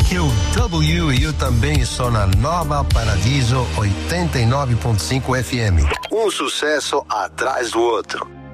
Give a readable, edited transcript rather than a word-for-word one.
Eu WU também estou na Nova Paradiso 89.5 FM. Um sucesso atrás do outro.